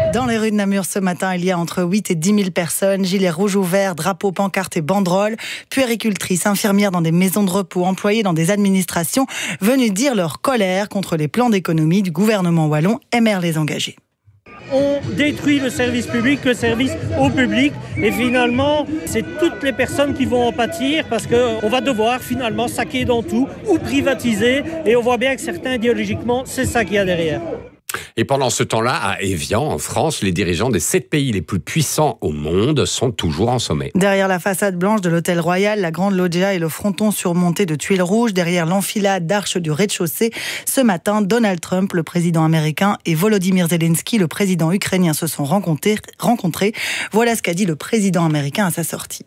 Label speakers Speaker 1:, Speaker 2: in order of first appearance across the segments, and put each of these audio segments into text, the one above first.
Speaker 1: Dans les rues de Namur ce matin, il y a entre 8 et 10 000 personnes, gilets rouges ou verts, drapeaux, pancartes et banderoles, puéricultrices, infirmières dans des maisons de repos, employés dans des administrations, venus dire leur colère contre les plans d'économie du gouvernement wallon MR les engagés.
Speaker 2: On détruit le service public, le service au public, et finalement, c'est toutes les personnes qui vont en pâtir parce qu'on va devoir finalement saquer dans tout ou privatiser, et on voit bien que certains, idéologiquement, c'est ça qu'il y a derrière.
Speaker 3: Et pendant ce temps-là, à Évian, en France, les dirigeants des 7 pays les plus puissants au monde sont toujours en sommet.
Speaker 1: Derrière la façade blanche de l'hôtel Royal, la grande loggia et le fronton surmonté de tuiles rouges, derrière l'enfilade d'arches du rez-de-chaussée, ce matin, Donald Trump, le président américain, et Volodymyr Zelensky, le président ukrainien, se sont rencontrés. Voilà ce qu'a dit le président américain à sa sortie.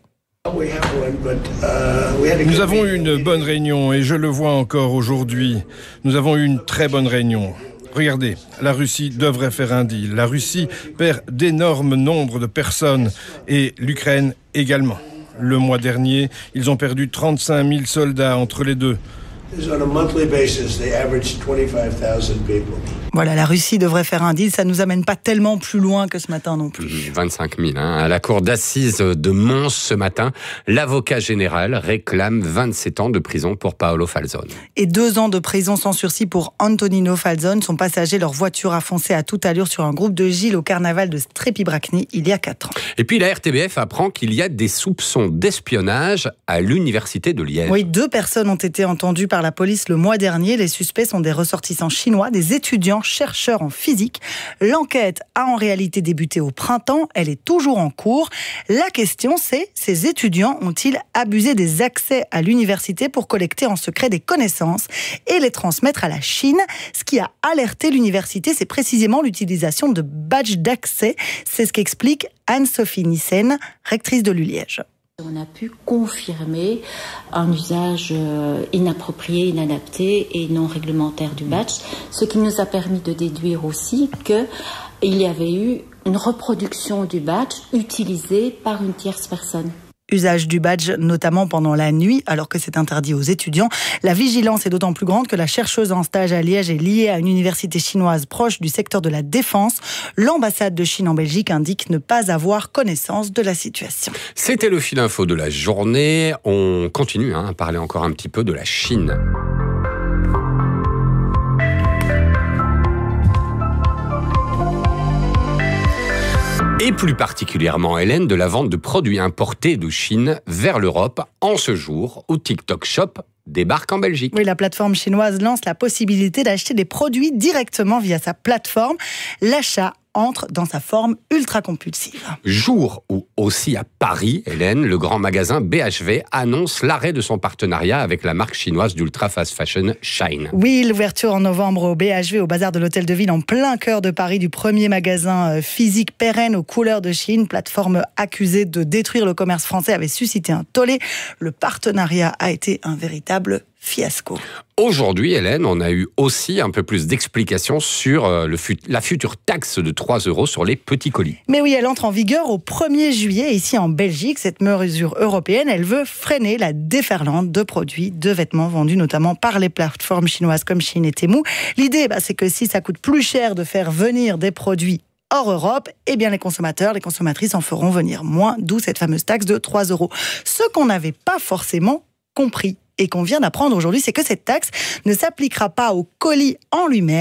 Speaker 4: Nous avons eu une bonne réunion et je le vois encore aujourd'hui. Nous avons eu une très bonne réunion. Regardez, la Russie devrait faire un deal. La Russie perd d'énormes nombres de personnes et l'Ukraine également. Le mois dernier, ils ont perdu 35 000 soldats entre les deux.
Speaker 1: Voilà, la Russie devrait faire un deal. Ça ne nous amène pas tellement plus loin que ce matin non plus.
Speaker 3: 25 000. À la cour d'assises de Mons ce matin, l'avocat général réclame 27 ans de prison pour Paolo Falzone.
Speaker 1: Et 2 ans de prison sans sursis pour Antonino Falzone. Son passager, leur voiture a foncé à toute allure sur un groupe de Gilles au carnaval de Strépy-Bracny il y a 4 ans.
Speaker 3: Et puis la RTBF apprend qu'il y a des soupçons d'espionnage à l'université de Liège.
Speaker 1: Oui, 2 personnes ont été entendues par la police le mois dernier. Les suspects sont des ressortissants chinois, des étudiants chercheurs en physique. L'enquête a en réalité débuté au printemps. Elle est toujours en cours. La question, c'est, ces étudiants ont-ils abusé des accès à l'université pour collecter en secret des connaissances et les transmettre à la Chine? Ce qui a alerté l'université, c'est précisément l'utilisation de badges d'accès. C'est ce qu'explique Anne-Sophie Nissen, rectrice de l'ULiège.
Speaker 5: On a pu confirmer un usage inapproprié, inadapté et non réglementaire du badge, ce qui nous a permis de déduire aussi qu'il y avait eu une reproduction du badge utilisé par une tierce personne.
Speaker 1: Usage du badge, notamment pendant la nuit, alors que c'est interdit aux étudiants. La vigilance est d'autant plus grande que la chercheuse en stage à Liège est liée à une université chinoise proche du secteur de la défense. L'ambassade de Chine en Belgique indique ne pas avoir connaissance de la situation.
Speaker 3: C'était le fil info de la journée. On continue à parler encore un petit peu de la Chine. Et plus particulièrement, Hélène, de la vente de produits importés de Chine vers l'Europe en ce jour où TikTok Shop débarque en Belgique.
Speaker 1: Oui, la plateforme chinoise lance la possibilité d'acheter des produits directement via sa plateforme. L'achat entre dans sa forme ultra compulsive.
Speaker 3: Jour où aussi à Paris, Hélène, le grand magasin BHV annonce l'arrêt de son partenariat avec la marque chinoise d'ultra fast fashion Shein.
Speaker 1: Oui, l'ouverture en novembre au BHV, au bazar de l'Hôtel de Ville, en plein cœur de Paris, du premier magasin physique pérenne aux couleurs de Chine. Plateforme accusée de détruire le commerce français avait suscité un tollé. Le partenariat a été un véritable fiasco.
Speaker 3: Aujourd'hui, Hélène, on a eu aussi un peu plus d'explications sur la future taxe de 3 € sur les petits colis.
Speaker 1: Mais oui, elle entre en vigueur au 1er juillet ici en Belgique. Cette mesure européenne, elle veut freiner la déferlante de produits, de vêtements vendus notamment par les plateformes chinoises comme Shein et Temu. L'idée, c'est que si ça coûte plus cher de faire venir des produits hors Europe, eh bien les consommateurs, les consommatrices en feront venir moins, d'où cette fameuse taxe de 3 €. Ce qu'on n'avait pas forcément compris et qu'on vient d'apprendre aujourd'hui, c'est que cette taxe ne s'appliquera pas au colis en lui-même,